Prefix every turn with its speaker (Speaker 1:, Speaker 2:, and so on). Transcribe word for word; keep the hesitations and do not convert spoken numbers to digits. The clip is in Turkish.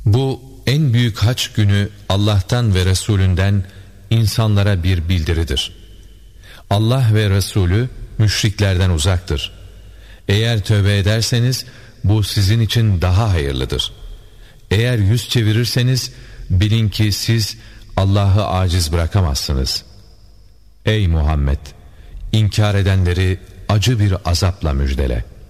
Speaker 1: Bu en büyük haç günü Allah'tan ve Resulünden insanlara bir bildiridir. Allah ve Resulü müşriklerden uzaktır. Eğer tövbe ederseniz bu sizin için daha hayırlıdır. Eğer yüz çevirirseniz bilin ki siz Allah'ı aciz bırakamazsınız. Ey Muhammed! İnkar edenleri acı bir azapla müjdele.